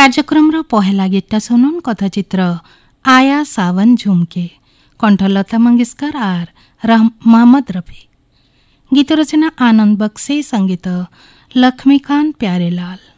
କାର୍ଯ୍ୟକ୍ରମର ପହିଲା ଗୀତଟା ଶୁଣୁନ୍ କଥାଚିତ୍ର ଆୟା ସାवन ଝୁମକେ କଣ୍ଠ ଲତା ମଙ୍ଗେଶକର ଆର୍ ମହମ୍ମଦ ରଫି। ଗୀତ ରଚନା ଆନନ୍ଦ ବକ୍ସି, ସଙ୍ଗୀତ ଲକ୍ଷ୍ମୀକାନ୍ତ ପ୍ୟାରେଲାଲ।